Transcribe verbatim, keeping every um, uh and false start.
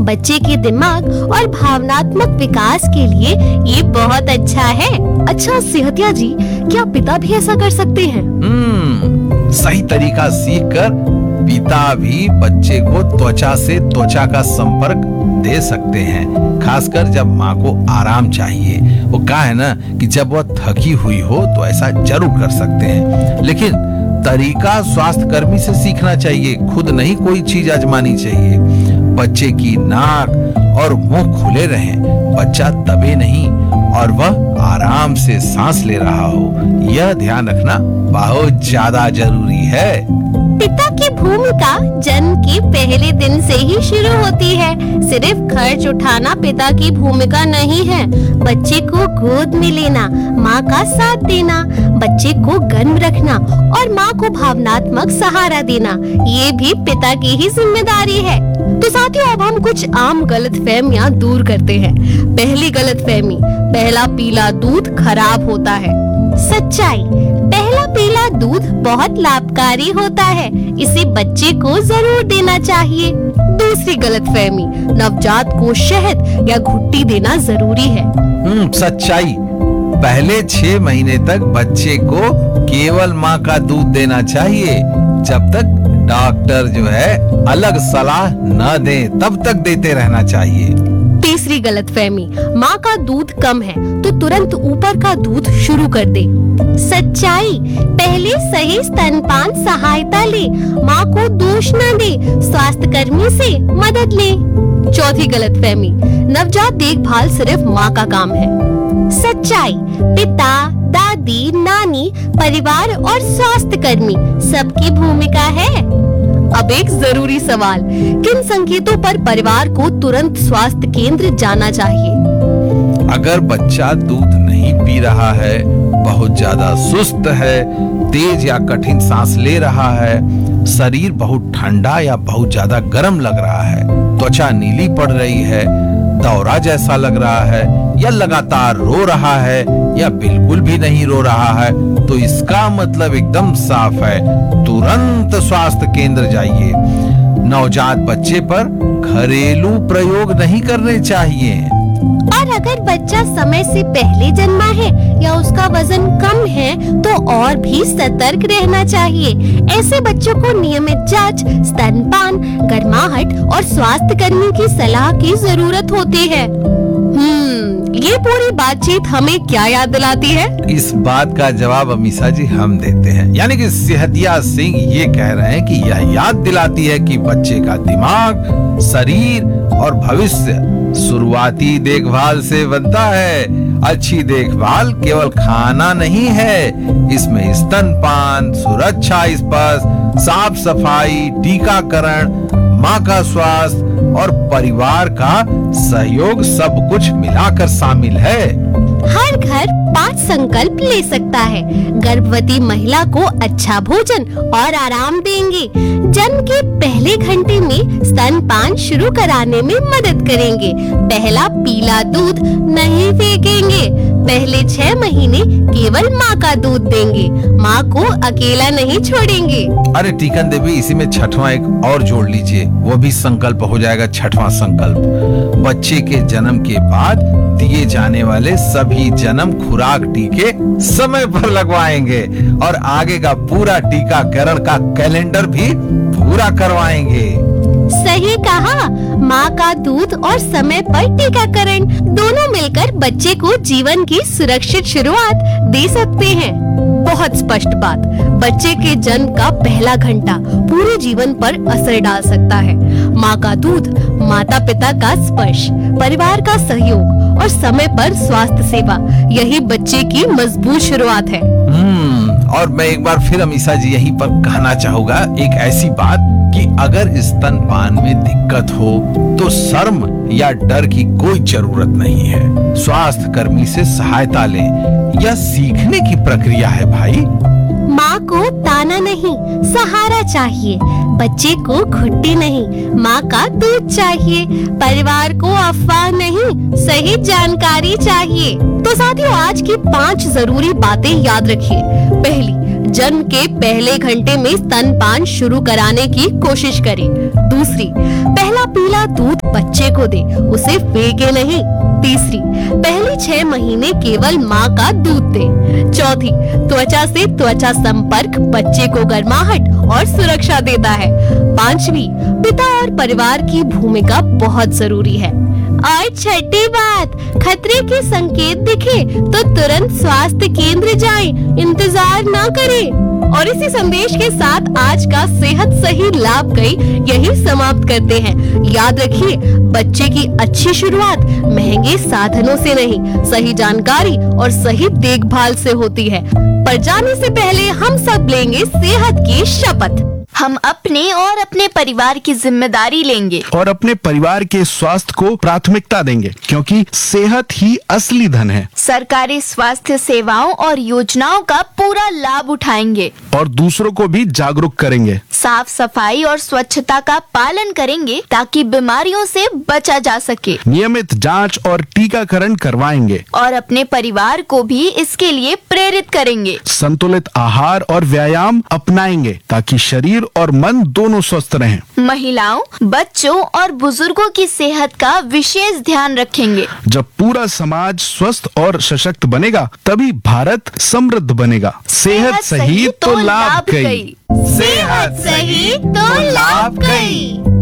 बच्चे के दिमाग और भावनात्मक विकास के लिए ये बहुत अच्छा है। अच्छा सेहतिया जी, क्या पिता भी ऐसा कर सकते हैं? हम्म, सही तरीका सीखकर पिता भी बच्चे को त्वचा से त्वचा का संपर्क दे सकते हैं, खासकर जब माँ को आराम चाहिए। वो कहा है ना कि जब वह थकी हुई हो तो ऐसा जरूर कर सकते हैं, लेकिन तरीका स्वास्थ्य कर्मी से सीखना चाहिए, खुद नहीं कोई चीज आजमानी चाहिए। बच्चे की नाक और मुंह खुले रहें, बच्चा दबे नहीं और वह आराम से सांस ले रहा हो, यह ध्यान रखना बहुत ज्यादा जरूरी है। पिता की भूमिका जन्म के पहले दिन से ही शुरू होती है। सिर्फ खर्च उठाना पिता की भूमिका नहीं है। बच्चे को गोद में लेना, माँ का साथ देना, बच्चे को गर्म रखना और माँ को भावनात्मक सहारा देना, ये भी पिता की ही जिम्मेदारी है। तो साथियों, अब हम कुछ आम गलतफहमियां दूर करते हैं। पहली गलतफहमी, पहला पीला दूध खराब होता है। सच्चाई, पहला पीला दूध बहुत लाभकारी होता है, इसे बच्चे को जरूर देना चाहिए। दूसरी गलतफहमी, नवजात को शहद या घुट्टी देना जरूरी है। हम्म, सच्चाई, पहले छह महीने तक बच्चे को केवल माँ का दूध देना चाहिए। जब तक डॉक्टर जो है अलग सलाह न दे तब तक देते रहना चाहिए। तीसरी गलतफहमी, माँ का दूध कम है तो तुरंत ऊपर का दूध शुरू कर दे। सच्चाई, पहले सही स्तनपान सहायता ले, माँ को दोष न दे, स्वास्थ्य कर्मी से मदद ले। चौथी गलतफहमी, नवजात देखभाल सिर्फ माँ का काम है। सच्चाई, पिता, दादी, नानी, परिवार और स्वास्थ्य कर्मी सबकी भूमिका है। अब एक जरूरी सवाल, किन संकेतों पर परिवार को तुरंत स्वास्थ्य केंद्र जाना चाहिए? अगर बच्चा दूध नहीं पी रहा है, बहुत ज्यादा सुस्त है, तेज या कठिन सांस ले रहा है, शरीर बहुत ठंडा या बहुत ज्यादा गर्म लग रहा है, त्वचा नीली पड़ रही है, दौरा जैसा लग रहा है, या लगातार रो रहा है या बिल्कुल भी नहीं रो रहा है, तो इसका मतलब एकदम साफ है, तुरंत स्वास्थ्य केंद्र जाइए। नवजात बच्चे पर घरेलू प्रयोग नहीं करने चाहिए। और अगर बच्चा समय से पहले जन्मा है या उसका वजन कम है तो और भी सतर्क रहना चाहिए। ऐसे बच्चों को नियमित जांच, स्तनपान, गर्माहट और स्वास्थ्य कर्मी की सलाह की जरूरत होती है। हम्म, ये पूरी बातचीत हमें क्या याद दिलाती है? इस बात का जवाब अमीषा जी हम देते हैं, यानी कि सेहतिया सिंह ये कह रहे हैं कि यह याद दिलाती है कि बच्चे का दिमाग, शरीर और भविष्य शुरुआती देखभाल से बनता है। अच्छी देखभाल केवल खाना नहीं है, इसमें स्तनपान, सुरक्षा स्पर्श, साफ सफाई, टीकाकरण, माँ का स्वास्थ्य और परिवार का सहयोग सब कुछ मिलाकर शामिल है। हर घर पाँच संकल्प ले सकता है। गर्भवती महिला को अच्छा भोजन और आराम देंगे, जन्म के पहले घंटे में स्तनपान शुरू कराने में मदद करेंगे, पहला पीला दूध नहीं फेंकेंगे, पहले छह महीने केवल माँ का दूध देंगे, माँ को अकेला नहीं छोड़ेंगे। अरे टीकन देवी, इसी में छठवां एक और जोड़ लीजिए, वो भी संकल्प हो जाएगा। छठवां संकल्प, बच्चे के जन्म के बाद दिए जाने वाले सभी जन्म खुराक टीके समय पर लगवाएंगे और आगे का पूरा टीकाकरण का कैलेंडर भी पूरा करवाएंगे। सही कहा, माँ का दूध और समय पर टीकाकरण दोनों मिलकर बच्चे को जीवन की सुरक्षित शुरुआत दे सकते हैं। बहुत स्पष्ट बात, बच्चे के जन्म का पहला घंटा पूरे जीवन पर असर डाल सकता है। माँ का दूध, माता पिता का स्पर्श, परिवार का सहयोग और समय पर स्वास्थ्य सेवा, यही बच्चे की मजबूत शुरुआत है। हम्म, और मैं एक बार फिर अमीषा जी यहीं पर कहना चाहूँगा एक ऐसी बात कि अगर स्तनपान में दिक्कत हो तो शर्म या डर की कोई जरूरत नहीं है। स्वास्थ्य कर्मी से सहायता लें, यह सीखने की प्रक्रिया है भाई। माँ को ताना नहीं, सहारा चाहिए, बच्चे को घुट्टी नहीं, माँ का दूध चाहिए, परिवार को अफवाह नहीं, सही जानकारी चाहिए। तो साथियों, आज की पांच जरूरी बातें याद रखिए। पहली, जन्म के पहले घंटे में स्तनपान शुरू कराने की कोशिश करें। दूसरी, पहला पीला दूध बच्चे को दे, उसे फेंके नहीं। तीसरी, पहले छह महीने केवल माँ का दूध दे। चौथी, त्वचा से त्वचा संपर्क बच्चे को गर्माहट और सुरक्षा देता है। पांचवी, पिता और परिवार की भूमिका बहुत जरूरी है। और छठी बात, खतरे के संकेत दिखे तो तुरंत स्वास्थ्य केंद्र जाएं, इंतजार ना करें। और इसी संदेश के साथ आज का सेहत सही लाभ कई यही समाप्त करते हैं। याद रखिए, बच्चे की अच्छी शुरुआत महंगे साधनों से नहीं, सही जानकारी और सही देखभाल से होती है। पर जाने से पहले हम सब लेंगे सेहत की शपथ। हम अपने और अपने परिवार की जिम्मेदारी लेंगे और अपने परिवार के स्वास्थ्य को प्राथमिकता देंगे, क्योंकि सेहत ही असली धन है। सरकारी स्वास्थ्य सेवाओं और योजनाओं का पूरा लाभ उठाएंगे और दूसरों को भी जागरूक करेंगे। साफ सफाई और स्वच्छता का पालन करेंगे ताकि बीमारियों से बचा जा सके। नियमित जांच और टीकाकरण करवाएंगे और अपने परिवार को भी इसके लिए प्रेरित करेंगे। संतुलित आहार और व्यायाम अपनाएंगे ताकि शरीर और मन दोनों स्वस्थ रहें। महिलाओं, बच्चों और बुजुर्गों की सेहत का विशेष ध्यान रखेंगे। जब पूरा समाज स्वस्थ और सशक्त बनेगा, तभी भारत समृद्ध बनेगा। सेहत सही तो लाभ कई। सेहत सही तो लाभ कई।